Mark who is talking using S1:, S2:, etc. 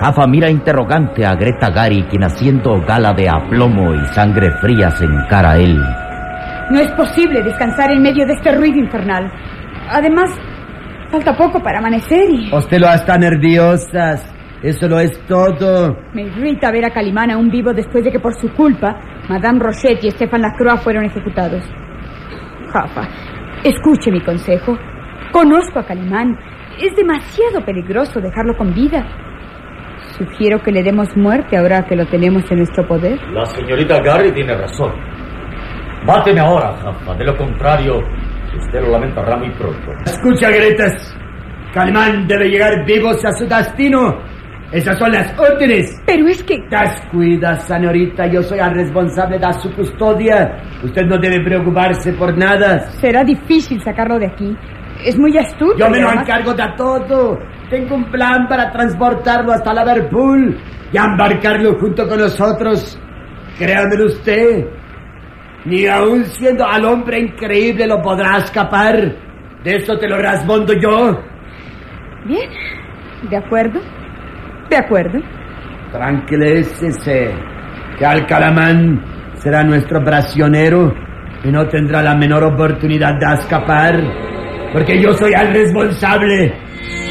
S1: Jaffa mira interrogante a Greta Gary, quien haciendo gala de aplomo y sangre fría se encara a él.
S2: No es posible descansar en medio de este ruido infernal. Además, falta poco para amanecer y...
S3: Usted lo está nerviosas. Eso lo es todo.
S2: Me irrita ver a Calimán aún vivo después de que por su culpa Madame Rochet y Stéphane Lacroix fueron ejecutados. Jaffa, escuche mi consejo. Conozco a Calimán. Es demasiado peligroso dejarlo con vida. Sugiero que le demos muerte ahora que lo tenemos en nuestro poder.
S4: La señorita Gary tiene razón. Máteme ahora, Jaffa. De lo contrario, usted lo lamentará muy pronto.
S3: Escucha, Gretas. Calimán debe llegar vivos a su destino. Esas son las órdenes.
S2: Pero es que...
S3: Descuida, señorita. Yo soy el responsable de su custodia. Usted no debe preocuparse por nada.
S2: Será difícil sacarlo de aquí. Es muy astuto.
S3: Yo me lo encargo de todo. Tengo un plan para transportarlo hasta Liverpool y embarcarlo junto con nosotros. Créame usted. Ni aun siendo al hombre increíble lo podrá escapar. De eso te lo respondo yo.
S2: Bien, de acuerdo. De acuerdo.
S3: Tranquilícese, que Alcalamán será nuestro prisionero y no tendrá la menor oportunidad de escapar, porque yo soy el responsable.